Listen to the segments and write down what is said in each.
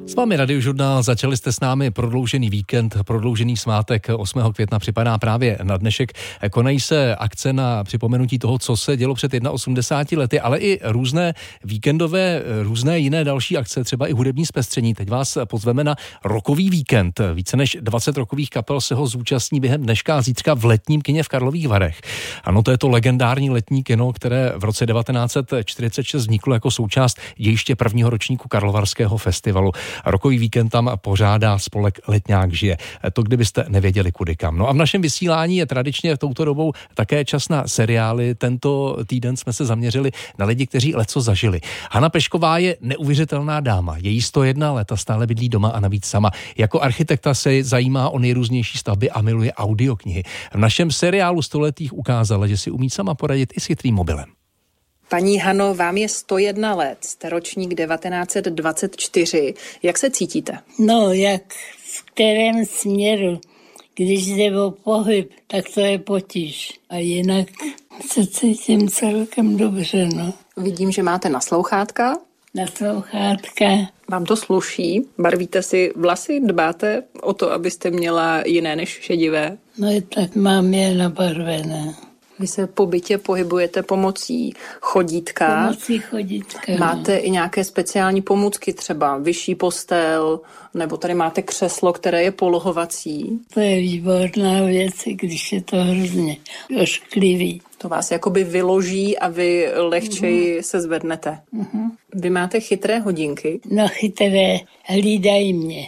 S vámi Radiožurnál, začali jste s námi prodloužený víkend, prodloužený svátek 8. května připadá právě na dnešek. Konají se akce na připomenutí toho, co se dělo před 81 lety, ale i různé víkendové, různé jiné další akce, třeba i hudební zpestření. Teď vás pozveme na rockový víkend. Více než 20 rockových kapel se ho zúčastní během dneška a zítřka v Letním kině v Karlových Varech. Ano, to je to legendární letní kino, které v roce 1946 vzniklo jako součást dějiště prvního ročníku Karlovarského festivalu. Rockový víkend tam pořádá spolek Letňák žije. To kdybyste nevěděli kudy kam. No a v našem vysílání je tradičně touto dobou také čas na seriály. Tento týden jsme se zaměřili na lidi, kteří leco zažili. Hana Pešková je neuvěřitelná dáma. Její 101 let a stále bydlí doma a navíc sama. Jako architekta se zajímá o nejrůznější stavby a miluje audioknihy. V našem seriálu Stoletých ukázala, že si umí sama poradit i s chytrým mobilem. Paní Hano, vám je 101 let, jste ročník 1924. Jak se cítíte? No, jak v kterém směru. Když jde o pohyb, tak to je potíž. A jinak se cítím celkem dobře, no. Vidím, že máte naslouchátka. Naslouchátka. Vám to sluší? Barvíte si vlasy? Dbáte o to, abyste měla jiné než šedivé? No i tak mám je nabarvené. Vy se po bytě pohybujete pomocí chodítka. Pomocí chodítka. Máte i nějaké speciální pomůcky, třeba vyšší postel, nebo tady máte křeslo, které je polohovací. To je výborná věc, když je to hrozně ošklivý. To vás jakoby vyloží a vy lehčeji se zvednete. Vy máte chytré hodinky? No chytré, hlídají mě.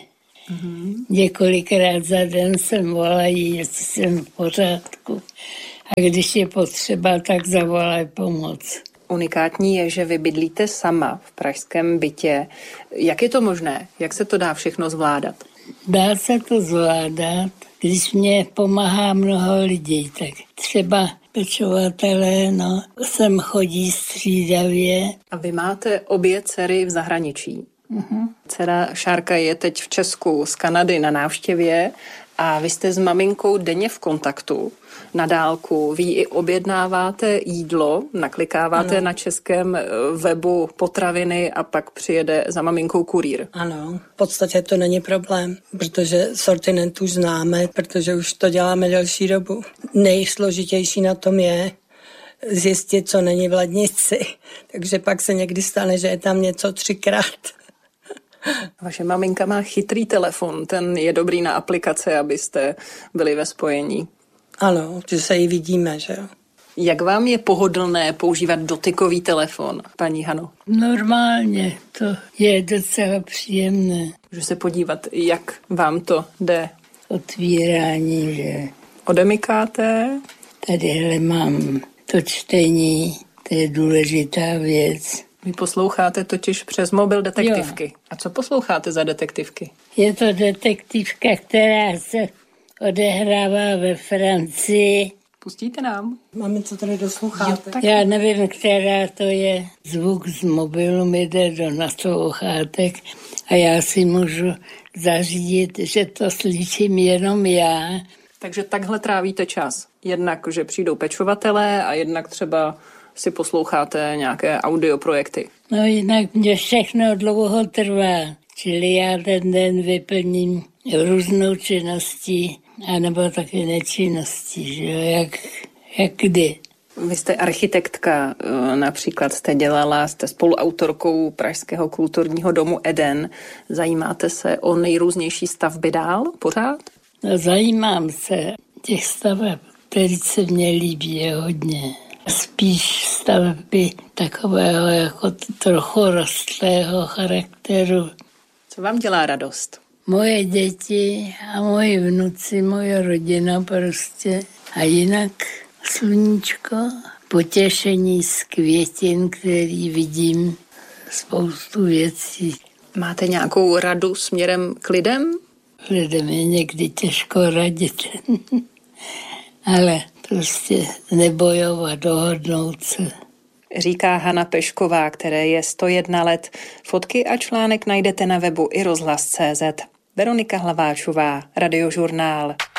Několikrát za den sem volají, jestli jsem v pořádku. A když je potřeba, tak zavolají pomoc. Unikátní je, že vy bydlíte sama v pražském bytě. Jak je to možné? Jak se to dá všechno zvládat? Dá se to zvládat, když mě pomáhá mnoho lidí. Tak třeba pečovatelé, no, sem chodí střídavě. A vy máte obě dcery v zahraničí. Dcera Šárka je teď v Česku z Kanady na návštěvě a vy jste s maminkou denně v kontaktu na dálku. Vy i objednáváte jídlo, naklikáváte na českém webu potraviny a pak přijede za maminkou kurýr. Ano, v podstatě to není problém, protože sortiment už známe, protože už to děláme delší dobu. Nejsložitější na tom je zjistit, co není v lednici. Takže pak se někdy stane, že je tam něco 3krát. Vaše maminka má chytrý telefon, ten je dobrý na aplikace, abyste byli ve spojení. Ano, že se jí vidíme, že jo. Jak vám je pohodlné používat dotykový telefon, paní Hano? Normálně, to je docela příjemné. Můžu se podívat, jak vám to jde? Otvírání, že... Odemykáte? Tadyhle mám to čtení, to je důležitá věc. Vy posloucháte totiž přes mobil detektivky. Jo. A co posloucháte za detektivky? Je to detektivka, která se odehrává ve Francii. Pustíte nám? Máme co tady do sluchátek? Já nevím, která to je. Zvuk z mobilu mi jde do naslouchátek a já si můžu zařídit, že to slyším jenom já. Takže takhle trávíte čas. Jednak, že přijdou pečovatelé a jednak třeba si posloucháte nějaké audioprojekty. No jinak mě všechno dlouho trvá. Čili já ten den vyplním různou činností, anebo taky nečinností, že jo, jak kdy. Vy jste architektka, například jste spoluautorkou Pražského kulturního domu Eden. Zajímáte se o nejrůznější stavby dál pořád? No, zajímám se. Těch staveb, které se mně líbí, je hodně. Spíš stavby takového jako trochu rostlého charakteru. Co vám dělá radost? Moje děti a moji vnuci, moje rodina prostě. A jinak sluníčko, potěšení z květin, který vidím, spoustu věcí. Máte nějakou radu směrem k lidem? Lidem je někdy těžko radit, ale prostě nebojovat, dohodnout se. Říká Hana Pešková, které je 101 let. Fotky a článek najdete na webu i rozhlas.cz. Veronika Hlaváčová, Radiožurnál.